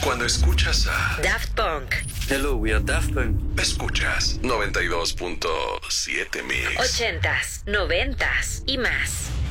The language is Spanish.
Cuando escuchas a Daft Punk. Hello, we are Daft Punk. Escuchas 92.7 Mix. 80s, 90s y más.